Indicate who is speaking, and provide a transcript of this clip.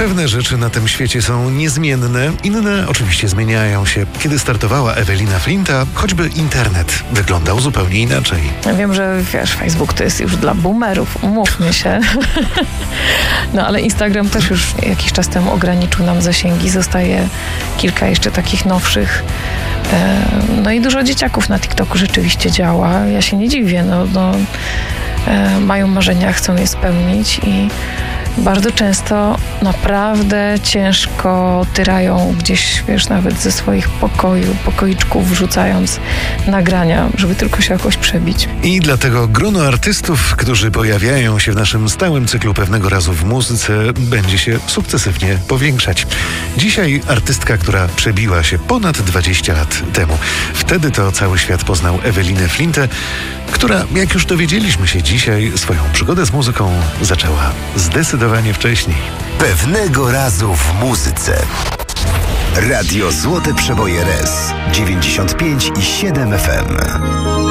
Speaker 1: Pewne rzeczy na tym świecie są niezmienne, inne oczywiście zmieniają się. Kiedy startowała Ewelina Flinta, choćby internet wyglądał zupełnie inaczej.
Speaker 2: Ja wiem, że Facebook to jest już dla boomerów, umówmy się. No ale Instagram też już jakiś czas temu ograniczył nam zasięgi. Zostaje kilka jeszcze takich nowszych. No i dużo dzieciaków na TikToku rzeczywiście działa. Ja się nie dziwię. Mają marzenia, chcą je spełnić i bardzo często naprawdę ciężko tyrają gdzieś, nawet ze swoich pokoiczków wrzucając nagrania, żeby tylko się jakoś przebić.
Speaker 1: I dlatego grono artystów, którzy pojawiają się w naszym stałym cyklu Pewnego razu w muzyce, będzie się sukcesywnie powiększać. Dzisiaj artystka, która przebiła się ponad 20 lat temu. Wtedy to cały świat poznał Ewelinę Flintę, która, jak już dowiedzieliśmy się dzisiaj, swoją przygodę z muzyką zaczęła zdecydowanie wcześniej.
Speaker 3: Pewnego razu w muzyce. Radio Złote Przeboje RS 95,7 FM.